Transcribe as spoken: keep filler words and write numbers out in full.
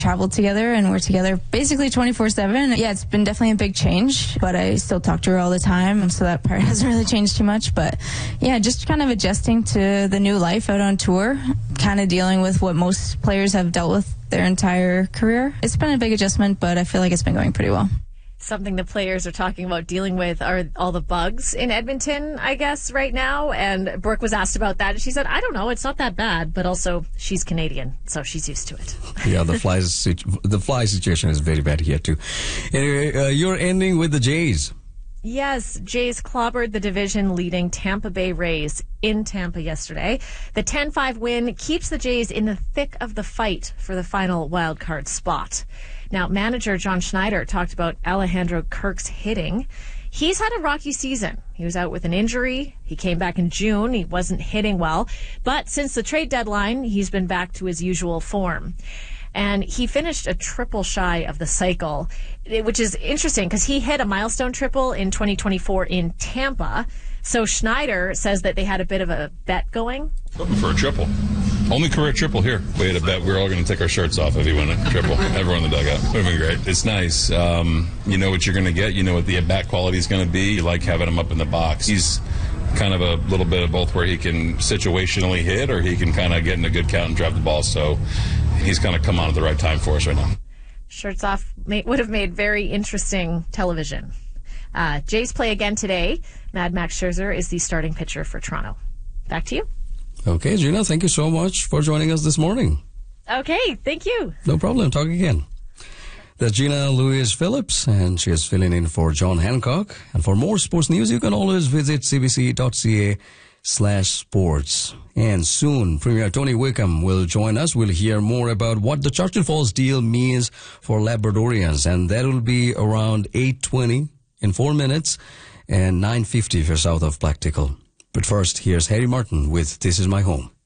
travel together and we're together basically twenty-four seven. Yeah, it's been definitely a big change, but I still talk to her all the time, so that part hasn't really changed too much. But yeah, just kind of adjusting to the new life out on tour, kind of dealing with what most players have dealt with their entire career. It's been a big adjustment, but I feel like it's been going pretty well. Something the players are talking about dealing with are all the bugs in Edmonton, I guess, right now. And Brooke was asked about that. And she said, I don't know, it's not that bad. But also, she's Canadian, so she's used to it. Yeah, the flies, the fly situation is very bad here, too. Anyway, uh, you're ending with the Jays. Yes, Jays clobbered the division-leading Tampa Bay Rays in Tampa yesterday. The ten five win keeps the Jays in the thick of the fight for the final wildcard spot. Now, manager John Schneider talked about Alejandro Kirk's hitting. He's had a rocky season. He was out with an injury. He came back in June. He wasn't hitting well. But since the trade deadline, he's been back to his usual form. And he finished a triple shy of the cycle, which is interesting because he hit a milestone triple in twenty twenty-four in Tampa. So Schneider says that they had a bit of a bet going. Looking for a triple. Only career triple here. We had a bet. We were all going to take our shirts off if he won a triple. Everyone in the dugout. Would have been great. It's nice. Um, you know what you're going to get. You know what the at-bat quality is going to be. You like having him up in the box. He's kind of a little bit of both where he can situationally hit or he can kind of get in a good count and drop the ball. So he's kind of come on at the right time for us right now. Shirts off may, would have made very interesting television. Uh, Jays play again today. Mad Max Scherzer is the starting pitcher for Toronto. Back to you. Okay, Gina, thank you so much for joining us this morning. Okay, thank you. No problem. Talk again. That's Gina Louis-Phillips, and she is filling in for John Hancock. And for more sports news, you can always visit cbc.ca slash sports. And soon, Premier Tony Wickham will join us. We'll hear more about what the Churchill Falls deal means for Labradorians, and that will be around eight twenty in four minutes and nine fifty if you're south of Black Tickle. But first, here's Harry Martin with This Is My Home.